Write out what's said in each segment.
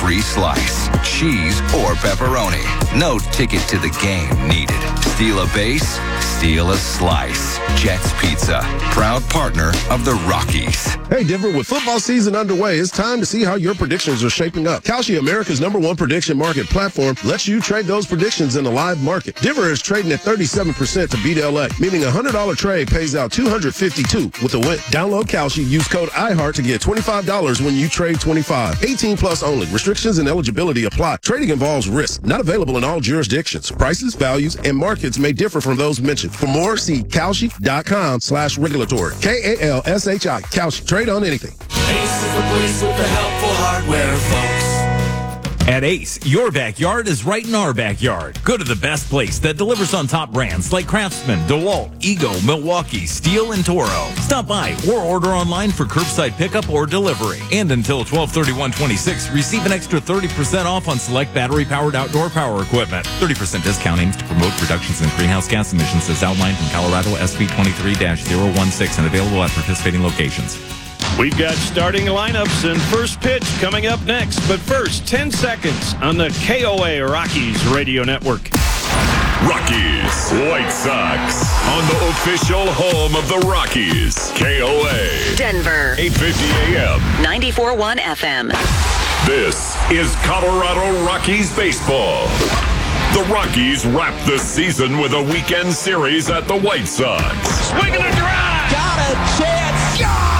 free slice. Cheese or pepperoni. No ticket to the game needed. Steal a base, steal a slice. Jets Pizza, proud partner of the Rockies. Hey, Denver, with football season underway, it's time to see how your predictions are shaping up. Kalshi, America's #1 prediction market platform, lets you trade those predictions in a live market. Denver is trading at 37% to beat LA, meaning a $100 trade pays out $252 with a win. Download Kalshi, use code IHEART to get $25 when you trade 25. 18 plus only. Restrictions and eligibility apply. Trading involves risk. Not available in all jurisdictions. Prices, values, and markets may differ from those mentioned. For more, see Kalshi.com/regulatory. KALSHI. Kalshi. Trade on anything. Ace is the place with the helpful hardware, folks. At Ace, your backyard is right in our backyard. Go to the best place that delivers on top brands like Craftsman, DeWalt, Ego, Milwaukee, Steel, and Toro. Stop by or order online for curbside pickup or delivery. And until 12/31/26, receive an extra 30% off on select battery-powered outdoor power equipment. 30% discount aims to promote reductions in greenhouse gas emissions as outlined in Colorado SB 23-016 and available at participating locations. We've got starting lineups and first pitch coming up next. But first, 10 seconds on the KOA Rockies Radio Network. Rockies, White Sox, on the official home of the Rockies, KOA. Denver. 850 AM. 94.1 FM. This is Colorado Rockies baseball. The Rockies wrap the season with a weekend series at the White Sox. Swinging a drive. Got a chance.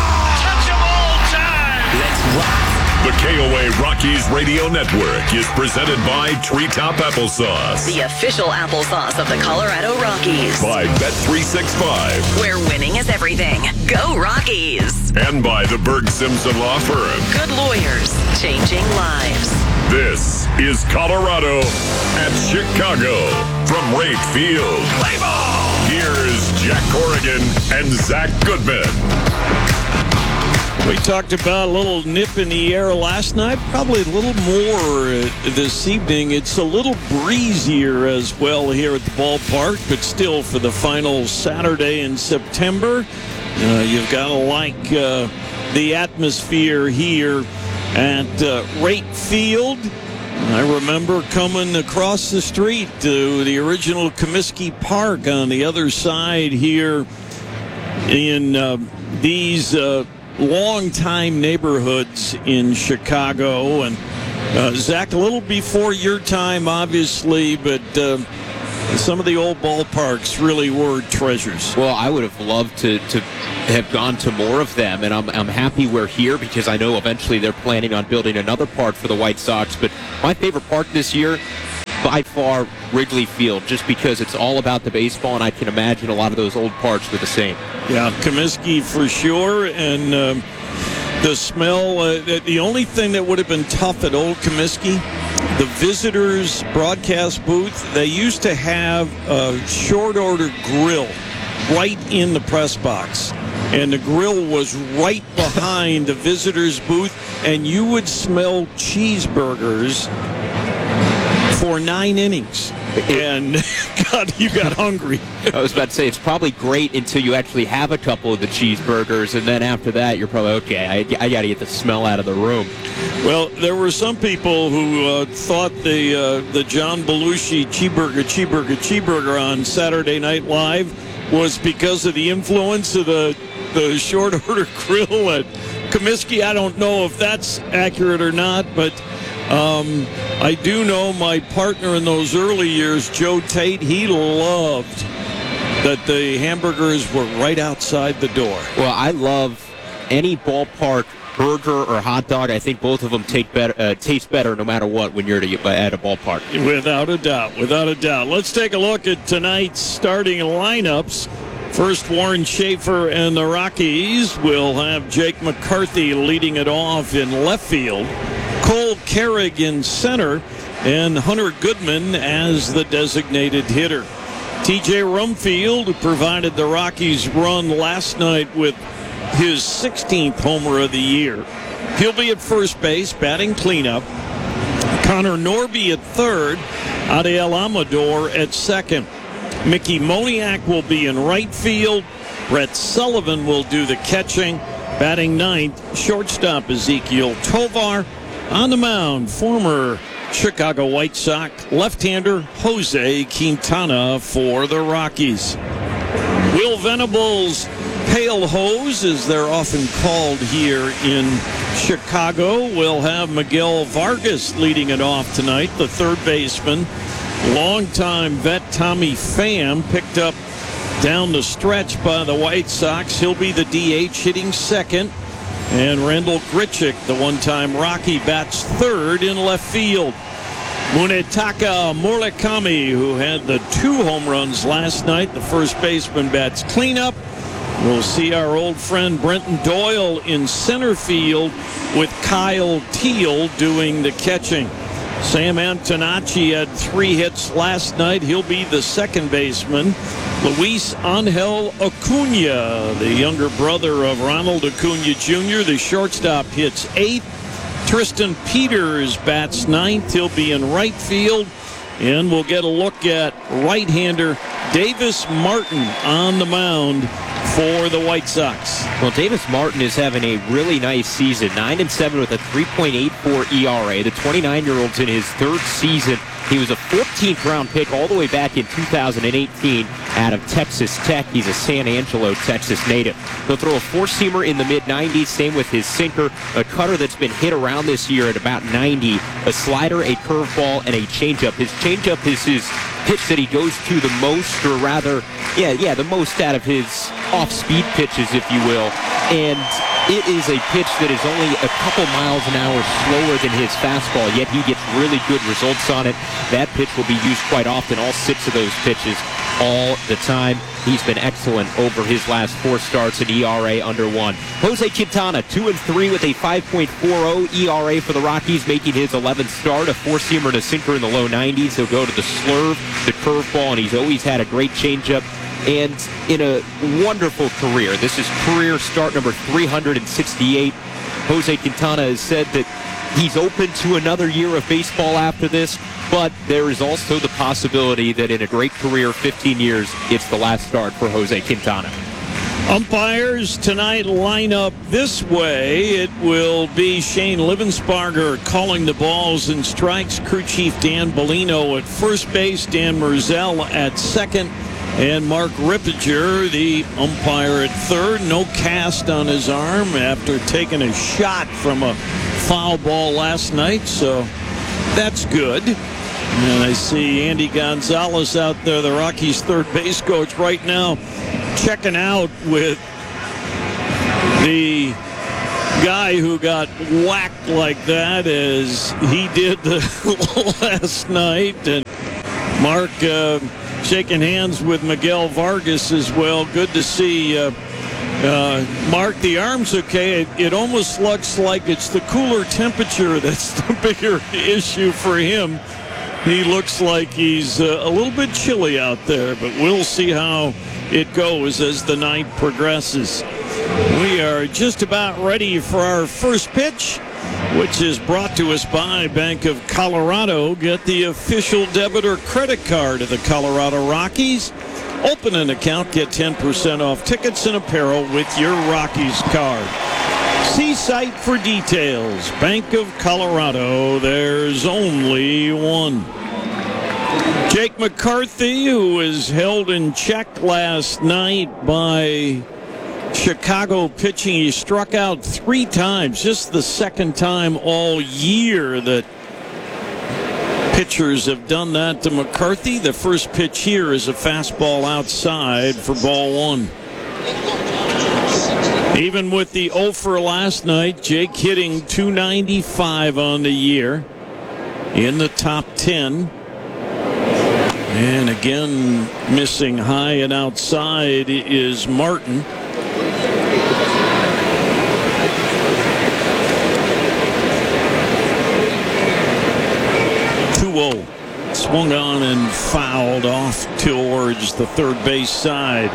The KOA Rockies Radio Network is presented by Treetop Applesauce. The official applesauce of the Colorado Rockies. By Bet365. Where winning is everything. Go Rockies. And by the Berg Simpson Law Firm. Good lawyers, changing lives. This is Colorado at Chicago. From Rate Field. Play ball! Here's Jack Corrigan and Zach Goodman. We talked about a little nip in the air last night, probably a little more this evening. It's a little breezier as well here at the ballpark, but still for the final Saturday in September, you've got to like the atmosphere here at Rate Field. I remember coming across the street to the original Comiskey Park on the other side here in these long-time neighborhoods in Chicago. And Zach, a little before your time, obviously, but some of the old ballparks really were treasures. Well, I would have loved to have gone to more of them, and I'm happy we're here because I know eventually they're planning on building another park for the White Sox. But my favorite park this year, by far, Wrigley Field, just because it's all about the baseball, and I can imagine a lot of those old parks were the same. Yeah, Comiskey for sure, and the smell. The only thing that would have been tough at Old Comiskey, the visitors' broadcast booth, they used to have a short-order grill right in the press box. And the grill was right behind the visitors' booth, and you would smell cheeseburgers for 9 innings. And God, you got hungry. I was about to say, it's probably great until you actually have a couple of the cheeseburgers, and then after that, you're probably, okay, I got to get the smell out of the room. Well, there were some people who thought the John Belushi cheeseburger on Saturday Night Live was because of the influence of the short order grill at Comiskey. I don't know if that's accurate or not, but I do know my partner in those early years, Joe Tate, he loved that the hamburgers were right outside the door. Well, I love any ballpark burger or hot dog. I think both of them taste better no matter what when you're at a ballpark. Without a doubt, without a doubt. Let's take a look at tonight's starting lineups. First, Warren Schaefer and the Rockies will have Jake McCarthy leading it off in left field, Cole Carrig in center, and Hunter Goodman as the designated hitter. TJ Rumfield, who provided the Rockies run last night with his 16th homer of the year, he'll be at first base, batting cleanup. Connor Norby at third, Adiel Amador at second. Mickey Moniak will be in right field. Brett Sullivan will do the catching. Batting ninth, shortstop Ezekiel Tovar. On the mound, former Chicago White Sox left-hander Jose Quintana for the Rockies. Will Venables' Pale Hose, as they're often called here in Chicago, will have Miguel Vargas leading it off tonight, the third baseman. Longtime vet Tommy Pham picked up down the stretch by the White Sox. He'll be the DH hitting second. And Randall Grichuk, the one-time Rocky, bats third in left field. Munetaka Murakami, who had the 2 home runs last night, the first baseman, bats cleanup. We'll see our old friend Brenton Doyle in center field with Kyle Teal doing the catching. Sam Antonacci had 3 hits last night. He'll be the second baseman. Luis Angel Acuna, the younger brother of Ronald Acuna Jr., the shortstop, hits 8th. Tristan Peters bats 9th. He'll be in right field. And we'll get a look at right-hander Davis Martin on the mound for the White Sox. Well, Davis Martin is having a really nice season, 9-7 with a 3.84 ERA. The 29-year-old's in his third season. He was a 14th round pick all the way back in 2018 out of Texas Tech. He's a San Angelo, Texas native. He'll throw a 4-seamer in the mid-90s, same with his sinker, a cutter that's been hit around this year at about 90, a slider, a curveball, and a changeup. His changeup is his pitch that he goes to the most, or rather, the most out of his off-speed pitches, if you will. And it is a pitch that is only a couple miles an hour slower than his fastball, yet he gets really good results on it. That pitch will be used quite often, all 6 of those pitches, all the time. He's been excellent over his last 4 starts, an ERA under 1. Jose Quintana, 2-3 with a 5.40 ERA for the Rockies, making his 11th start, a 4-seamer and a sinker in the low 90s. He'll go to the slurve, the curveball, and he's always had a great changeup. And in a wonderful career, this is career start number 368. Jose Quintana has said that he's open to another year of baseball after this, but there is also the possibility that in a great career, 15 years, it's the last start for Jose Quintana. Umpires tonight line up this way. It will be Shane Livensparger calling the balls and strikes. Crew Chief Dan Bellino at first base, Dan Merzel at second, and Mark Rippiger, the umpire, at third. No cast on his arm after taking a shot from a foul ball last night, so that's good. And I see Andy Gonzalez out there, the Rockies' third base coach, right now checking out with the guy who got whacked like that as he did last night. And Mark shaking hands with Miguel Vargas as well. Good to see Mark. The arm's okay. It almost looks like it's the cooler temperature that's the bigger issue for him. He looks like he's a little bit chilly out there, but we'll see how it goes as the night progresses. We are just about ready for our first pitch, which is brought to us by Bank of Colorado. Get the official debit or credit card of the Colorado Rockies. Open an account, get 10% off tickets and apparel with your Rockies card. See site for details. Bank of Colorado, there's only one. Jake McCarthy, who was held in check last night by Chicago pitching. He struck out 3 times, just the second time all year that pitchers have done that to McCarthy. The first pitch here is a fastball outside for ball 1. Even with the 0 for last night, Jake hitting .295 on the year, in the top 10. And again, missing high and outside is Martin. Swung on and fouled off towards the third base side.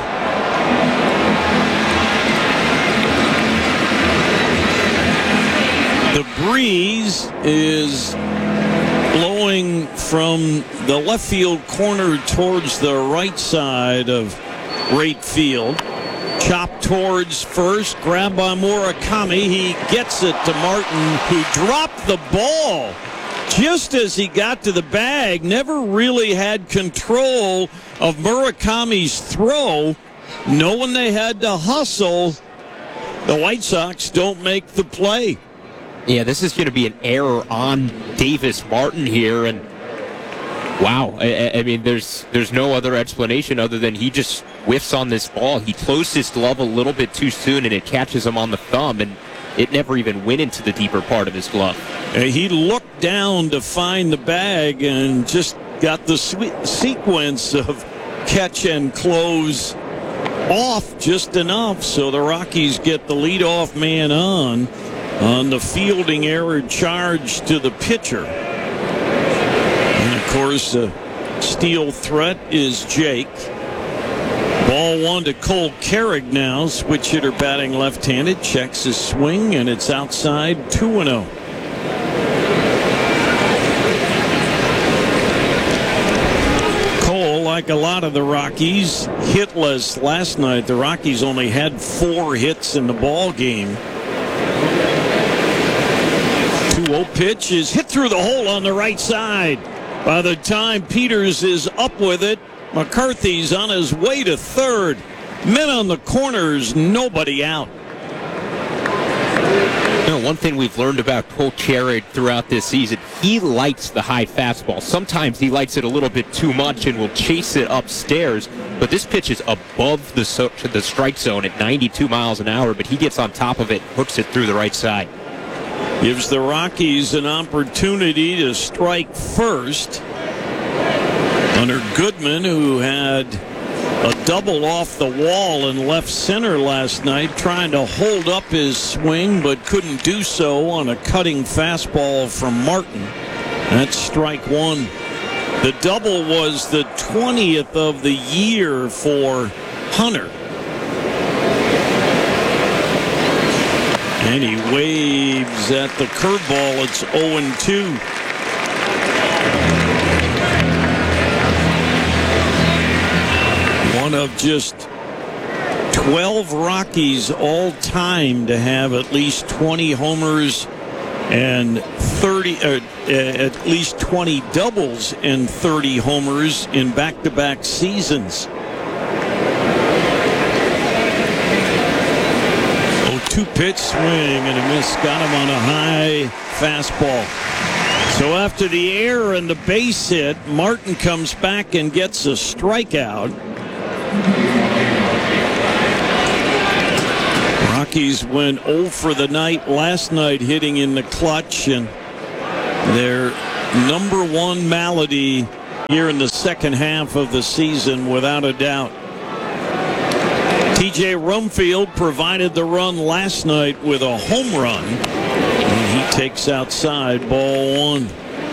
The breeze is blowing from the left field corner towards the right side of right field. Chop towards first, grabbed by Murakami. He gets it to Martin, who dropped the ball just as he got to the bag. Never really had control of Murakami's throw, knowing they had to hustle. The White Sox don't make the play. Yeah, this is going to be an error on Davis Martin here, and wow, I mean, there's no other explanation other than he just whiffs on this ball. He closed his glove a little bit too soon, and it catches him on the thumb, and it never even went into the deeper part of his glove. He looked down to find the bag and just got the sequence of catch and close off just enough, so the Rockies get the leadoff man on the fielding error charge to the pitcher. And, of course, steal threat is Jake. Ball one to Cole Carrig now. Switch hitter batting left-handed. Checks his swing, and it's outside 2-0. Cole, like a lot of the Rockies, hitless last night. The Rockies only had 4 hits in the ball game. 2-0 pitch is hit through the hole on the right side. By the time Peters is up with it, McCarthy's on his way to third. Men on the corners, nobody out. You know, one thing we've learned about Cole Carrig throughout this season, he likes the high fastball. Sometimes he likes it a little bit too much and will chase it upstairs, but this pitch is above the strike zone at 92 miles an hour, but he gets on top of it, hooks it through the right side. Gives the Rockies an opportunity to strike first. Hunter Goodman, who had a double off the wall in left center last night, trying to hold up his swing, but couldn't do so on a cutting fastball from Martin. That's strike one. The double was the 20th of the year for Hunter. And he waves at the curveball. It's 0-2. One of just 12 Rockies all time to have at least 20 homers and at least 20 doubles and 30 homers in back-to-back seasons. 0-2 pitch swing and a miss. Got him on a high fastball. So after the error and the base hit, Martin comes back and gets a strikeout. Rockies went 0 for the night last night, hitting in the clutch, and their number one malady here in the second half of the season, without a doubt. TJ Rumfield provided the run last night with a home run, and he takes outside, ball one.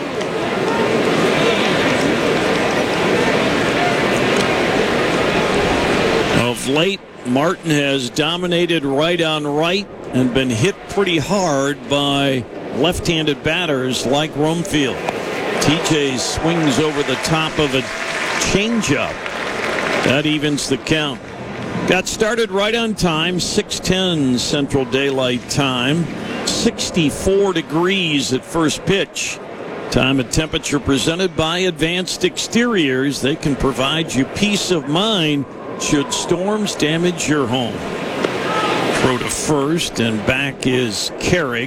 Of late, Martin has dominated right on right and been hit pretty hard by left-handed batters like Rumfield. TJ swings over the top of a changeup. That evens the count. Got started right on time, 6:10 Central Daylight Time. 64 degrees at first pitch. Time and temperature presented by Advanced Exteriors. They can provide you peace of mind should storms damage your home. Throw to first, and back is Carrig.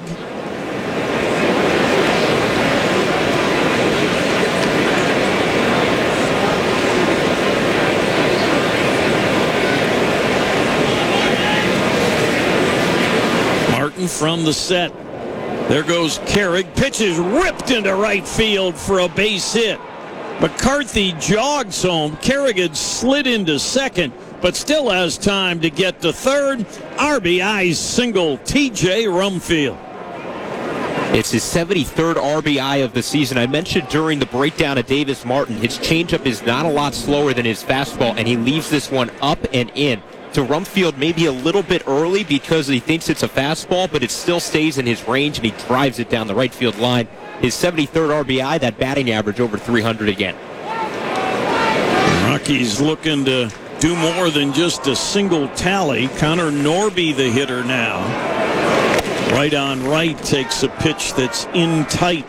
Martin from the set. There goes Carrig. Pitch is ripped into right field for a base hit. McCarthy jogs home. Carrigan slid into second, but still has time to get to third. RBI single, TJ Rumfield. It's his 73rd RBI of the season. I mentioned during the breakdown of Davis Martin, his changeup is not a lot slower than his fastball, and he leaves this one up and in. To Rumfield maybe a little bit early because he thinks it's a fastball, but it still stays in his range, and he drives it down the right field line. His 73rd RBI, that batting average over 300 again. Rockies looking to do more than just a single tally. Connor Norby, the hitter now. Right on right takes a pitch that's in tight.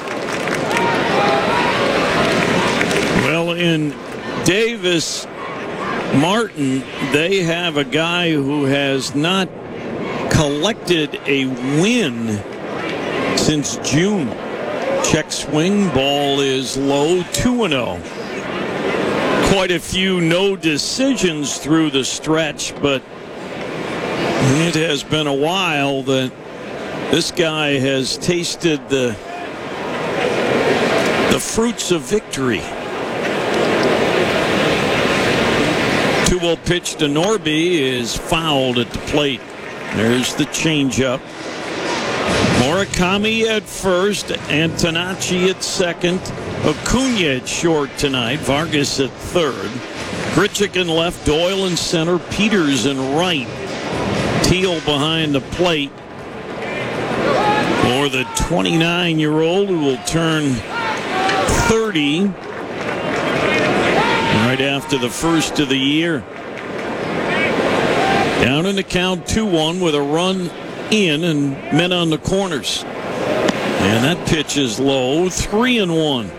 Well, in Davis Martin, they have a guy who has not collected a win since June. Check swing, ball is low, 2-0. Quite a few no decisions through the stretch, but it has been a while that this guy has tasted the fruits of victory. 2-0 pitch to Norby is fouled at the plate. There's the changeup. Murakami at first, Antonacci at second, Acuna at short tonight, Vargas at third, Grichuk in left, Doyle in center, Peters in right, Teal behind the plate for the 29-year-old who will turn 30 right after the first of the year. Down in the count 2-1 with a run in and men on the corners. And that pitch is low, 3-1.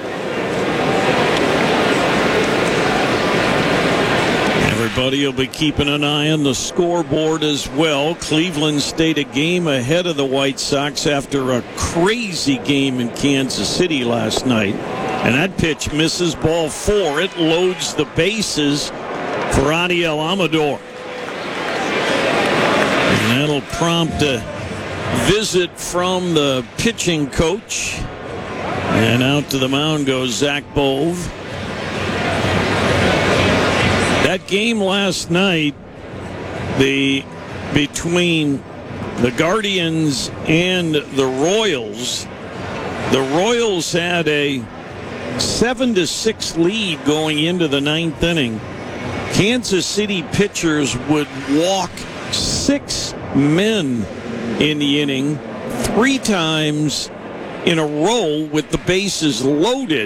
Everybody will be keeping an eye on the scoreboard as well. Cleveland stayed a game ahead of the White Sox after a crazy game in Kansas City last night. And that pitch misses, ball 4. It loads the bases for Adiel Amador. And that'll prompt a visit from the pitching coach. And out to the mound goes Zach Bove. That game last night, between the Guardians and the Royals had a 7-6 lead going into the ninth inning. Kansas City pitchers would walk 6 men in the inning 3 times in a row with the bases loaded.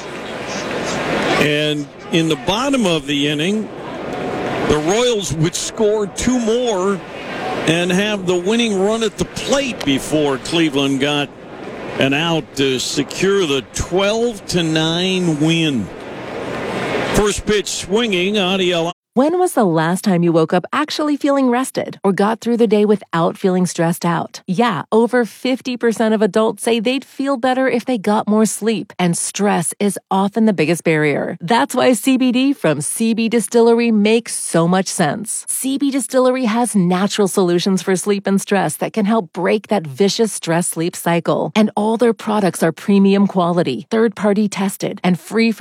And in the bottom of the inning, the Royals would score 2 more and have the winning run at the plate before Cleveland got an out to secure the 12-9 win. First pitch swinging, Adiel. When was the last time you woke up actually feeling rested or got through the day without feeling stressed out? Yeah, over 50% of adults say they'd feel better if they got more sleep, and stress is often the biggest barrier. That's why CBD from CB Distillery makes so much sense. CB Distillery has natural solutions for sleep and stress that can help break that vicious stress-sleep cycle. And all their products are premium quality, third-party tested, and free from